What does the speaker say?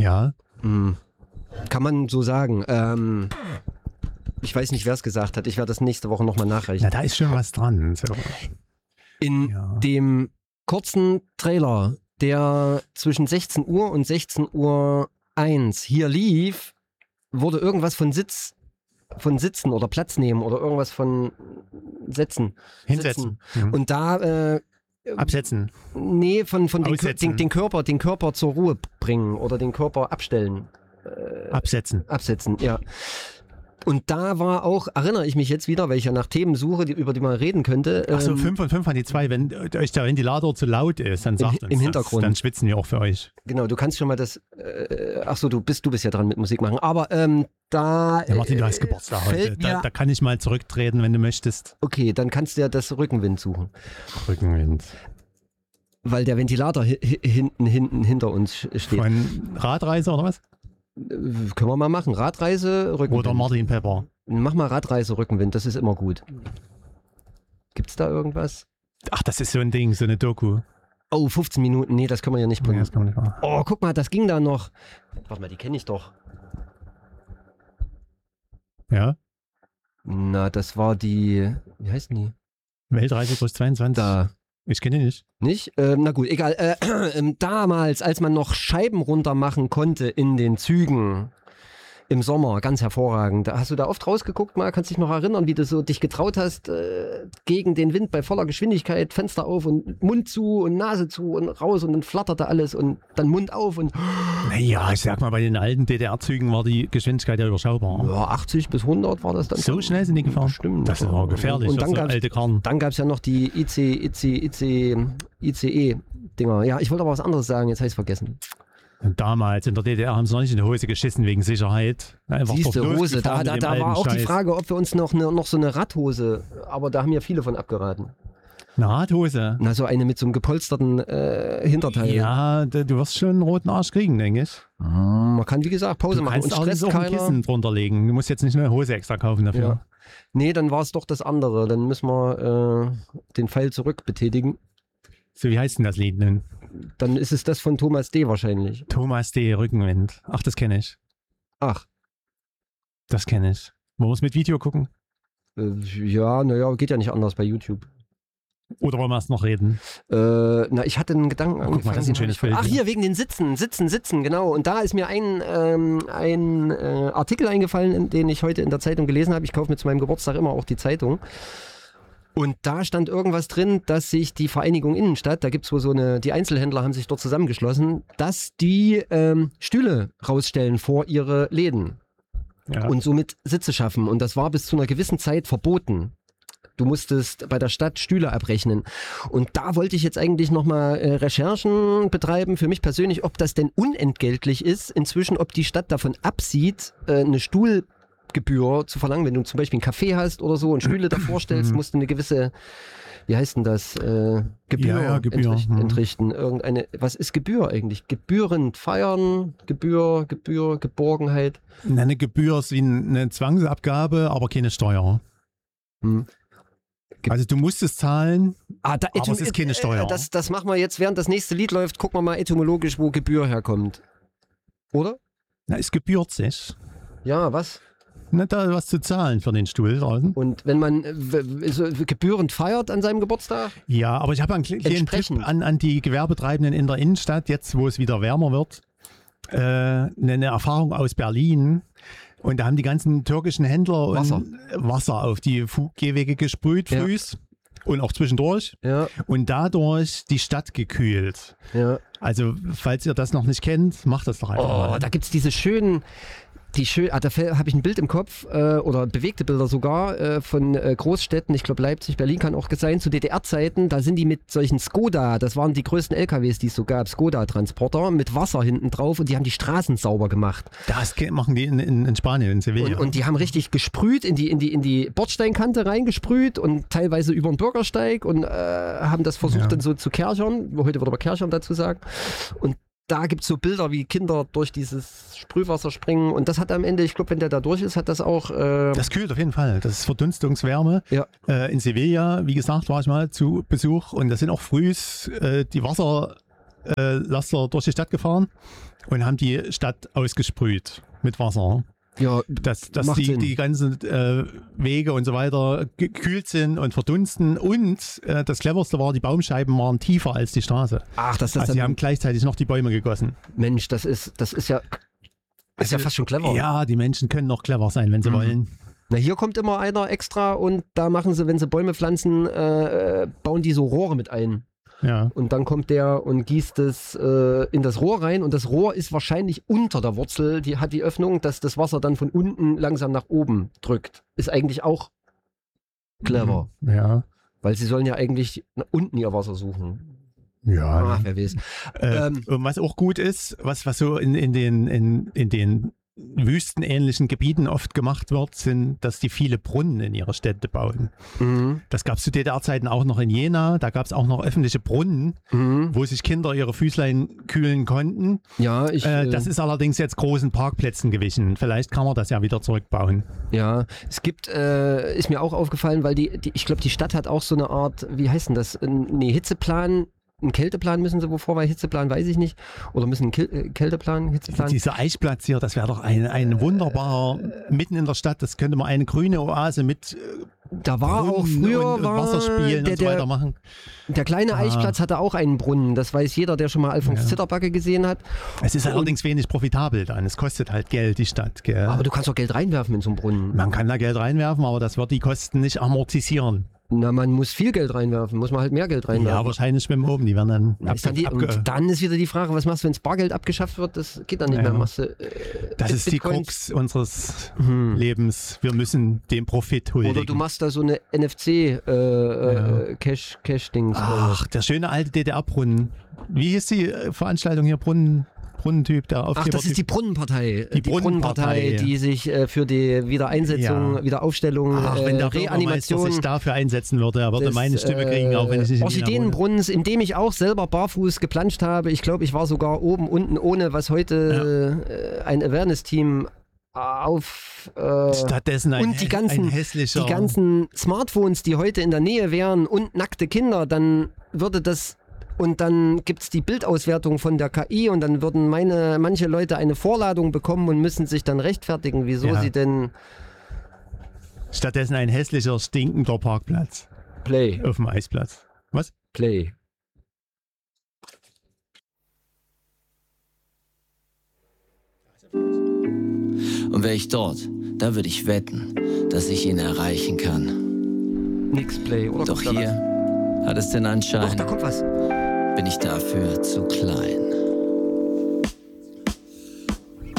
Ja. Kann man so sagen. Ich weiß nicht, wer es gesagt hat. Ich werde das nächste Woche nochmal nachreichen. Na, da ist schon was dran. So. In dem kurzen Trailer, der zwischen 16 Uhr und 16:01 hier lief, wurde irgendwas von Sitzen oder Platz nehmen oder irgendwas von Sätzen. Hinsetzen. Und da Absetzen. Nee, von den Körper zur Ruhe bringen oder den Körper abstellen. Absetzen, ja. Und da war auch, erinnere ich mich jetzt wieder, weil ich ja nach Themen suche, über die man reden könnte. Achso, 5 von 5 an die 2. Wenn euch der Ventilator zu laut ist, dann sagt uns im Hintergrund. Dann schwitzen wir auch für euch. Genau, du kannst schon mal das, achso, du bist ja dran mit Musik machen, aber da... Ja, Martin, du hast Geburtstag heute. Da kann ich mal zurücktreten, wenn du möchtest. Okay, dann kannst du ja das Rückenwind suchen. Rückenwind. Weil der Ventilator hinten hinter uns steht. Von Radreise oder was? Können wir mal machen. Radreise, Rückenwind. Oder Martin Pepper. Mach mal Radreise, Rückenwind, das ist immer gut. Gibt's da irgendwas? Ach, das ist so ein Ding, so eine Doku. Oh, 15 Minuten, nee, das können wir ja nicht bringen. Nee, das kann man nicht machen. Oh, guck mal, das ging da noch. Warte mal, die kenne ich doch. Ja? Na, das war die, wie heißt denn die? Weltreise plus 22. Da. Ich kenne die nicht. Nicht? Na gut, egal. Damals, als man noch Scheiben runter machen konnte in den Zügen im Sommer, ganz hervorragend. Hast du da oft rausgeguckt mal? Kannst dich noch erinnern, wie du so dich getraut hast, gegen den Wind bei voller Geschwindigkeit, Fenster auf und Mund zu und Nase zu und raus und dann flatterte alles und dann Mund auf und... Naja, ich sag mal, bei den alten DDR-Zügen war die Geschwindigkeit ja überschaubar. Ja, 80 bis 100 war das dann. So schnell sind die gefahren? Stimmt. Das war gefährlich. Und dann alte Karren. Dann gab es ja noch die ICE-Dinger. Ja, ich wollte aber was anderes sagen, jetzt habe ich es vergessen. Damals in der DDR haben sie noch nicht in die Hose geschissen wegen Sicherheit. Siehste, Hose, da war auch die Frage, ob wir uns noch so eine Radhose, aber da haben ja viele von abgeraten. Eine Radhose? Na, so eine mit so einem gepolsterten Hinterteil. Ja, du wirst schon einen roten Arsch kriegen, denke ich. Man kann, wie gesagt, Pause machen. Du kannst auch ein Kissen drunter legen. Du musst jetzt nicht eine Hose extra kaufen dafür. Ja. Nee, dann war es doch das andere. Dann müssen wir den Pfeil zurück betätigen. So, wie heißt denn das Lied nun? Dann ist es das von Thomas D. wahrscheinlich. Thomas D. Rückenwind. Ach, das kenne ich. Ach. Das kenne ich. Wollen wir es mit Video gucken? Ja, naja, geht ja nicht anders bei YouTube. Oder wollen wir erst noch reden? Ich hatte einen Gedanken. Guck mal, das ist ein schönes Bild. Ach, hier, wegen den Sitzen, genau. Und da ist mir ein Artikel eingefallen, den ich heute in der Zeitung gelesen habe. Ich kaufe mir zu meinem Geburtstag immer auch die Zeitung. Und da stand irgendwas drin, dass sich die Vereinigung Innenstadt, da gibt es wohl die Einzelhändler haben sich dort zusammengeschlossen, dass die Stühle rausstellen vor ihre Läden. Ja. Und somit Sitze schaffen. Und das war bis zu einer gewissen Zeit verboten. Du musstest bei der Stadt Stühle abrechnen. Und da wollte ich jetzt eigentlich nochmal Recherchen betreiben, für mich persönlich, ob das denn unentgeltlich ist, inzwischen, ob die Stadt davon absieht, eine Stuhlgebühr zu verlangen. Wenn du zum Beispiel einen Café hast oder so und Stühle davor stellst, musst du eine gewisse, wie heißt denn das, Gebühr, entrichten. Was ist Gebühr eigentlich? Gebührend feiern, Geborgenheit? Eine Gebühr ist wie eine Zwangsabgabe, aber keine Steuer. Also du musst es zahlen, aber es ist keine Steuer. Das machen wir jetzt, während das nächste Lied läuft, gucken wir mal etymologisch, wo Gebühr herkommt. Oder? Na, es gebührt sich. Ja, was? Na, da was zu zahlen für den Stuhl draußen. Und wenn man so gebührend feiert an seinem Geburtstag? Ja, aber ich habe einen kleinen Tipp an die Gewerbetreibenden in der Innenstadt, jetzt wo es wieder wärmer wird. Eine Erfahrung aus Berlin. Und da haben die ganzen türkischen Händler Wasser auf die Gehwege gesprüht, frühs und auch zwischendurch. Ja. Und dadurch die Stadt gekühlt. Ja. Also, falls ihr das noch nicht kennt, macht das doch einfach mal. Da gibt es diese schönen... da habe ich ein Bild im Kopf, oder bewegte Bilder sogar, von Großstädten, ich glaube Leipzig, Berlin kann auch sein, zu DDR-Zeiten, da sind die mit solchen Skoda, das waren die größten LKWs, die es so gab, Skoda-Transporter, mit Wasser hinten drauf und die haben die Straßen sauber gemacht. Das machen die in Spanien, in Sevilla. Und die haben richtig gesprüht, in die Bordsteinkante reingesprüht und teilweise über den Bürgersteig und haben das versucht dann so zu kärchern, heute würde man kärchern dazu sagen, und da gibt es so Bilder, wie Kinder durch dieses Sprühwasser springen und das hat am Ende, ich glaube, wenn der da durch ist, hat das auch... das kühlt auf jeden Fall, das ist Verdunstungswärme. Ja. In Sevilla, wie gesagt, war ich mal zu Besuch und das sind auch frühs die Laster durch die Stadt gefahren und haben die Stadt ausgesprüht mit Wasser. Ja, dass die ganzen Wege und so weiter gekühlt sind und verdunsten. Und das Cleverste war, die Baumscheiben waren tiefer als die Straße. Ach, also die haben gleichzeitig noch die Bäume gegossen. Mensch, das ist ja fast schon clever. Ja, die Menschen können noch clever sein, wenn sie wollen. Na, hier kommt immer einer extra und da machen sie, wenn sie Bäume pflanzen, bauen die so Rohre mit ein. Ja. Und dann kommt der und gießt es in das Rohr rein und das Rohr ist wahrscheinlich unter der Wurzel, die hat die Öffnung, dass das Wasser dann von unten langsam nach oben drückt. Ist eigentlich auch clever. Ja. Weil sie sollen ja eigentlich unten ihr Wasser suchen. Ja. Wer weiß. Und was auch gut ist, was so in den wüstenähnlichen Gebieten oft gemacht wird, sind, dass die viele Brunnen in ihre Städte bauen. Mhm. Das gab es zu DDR-Zeiten auch noch in Jena. Da gab es auch noch öffentliche Brunnen, wo sich Kinder ihre Füßlein kühlen konnten. Ja, das ist allerdings jetzt großen Parkplätzen gewichen. Vielleicht kann man das ja wieder zurückbauen. Ja, es gibt, ist mir auch aufgefallen, weil ich glaube, die Stadt hat auch so eine Art, wie heißt denn das? Hitzeplan. Einen Kälteplan müssen sie, wovor war Hitzeplan, weiß ich nicht. Oder müssen einen Kälteplan, Hitzeplan. Dieser Eichplatz hier, das wäre doch ein wunderbarer, mitten in der Stadt, das könnte man eine grüne Oase mit da war Brunnen auch früher und Wasserspielen und so weiter machen. Der kleine Eichplatz hatte auch einen Brunnen, das weiß jeder, der schon mal Alfons Zitterbacke gesehen hat. Es ist allerdings wenig profitabel dann, es kostet halt Geld, die Stadt. Gell? Aber du kannst doch Geld reinwerfen in so einen Brunnen. Man kann da Geld reinwerfen, aber das wird die Kosten nicht amortisieren. Na, man muss viel Geld reinwerfen, muss man halt mehr Geld reinwerfen. Ja, wahrscheinlich schwimmen oben, die werden dann und dann ist wieder die Frage, was machst du, wenn das Bargeld abgeschafft wird? Das geht dann nicht mehr. Machst du, das ist Bitcoins. Die Krux unseres Lebens. Wir müssen den Profit huldigen. Oder du machst da so eine NFC-Cash-Dings. Ach, der schöne alte DDR-Brunnen. Wie hieß die Veranstaltung hier? Brunnentyp, der Aufkleber. Ach, das ist die Brunnenpartei. Die Brunnenpartei, die sich für die Wiedereinsetzung, Wiederaufstellung, wenn der Reanimation sich dafür einsetzen würde, er würde meine Stimme kriegen, auch wenn ich nicht Orchideenbrunnens, in dem ich auch selber barfuß geplanscht habe. Ich glaube, ich war sogar oben, unten ohne, was heute ein Awareness-Team stattdessen und die ganzen Smartphones, die heute in der Nähe wären und nackte Kinder, dann würde das. Und dann gibt es die Bildauswertung von der KI und dann würden manche Leute eine Vorladung bekommen und müssen sich dann rechtfertigen, wieso sie denn... Stattdessen ein hässlicher, stinkender Parkplatz. Play. Auf dem Eisplatz. Was? Play. Und wäre ich dort, da würde ich wetten, dass ich ihn erreichen kann. Nix Play, oder? Doch hier hat es den Anschein... Doch, da kommt was. Bin ich dafür zu klein.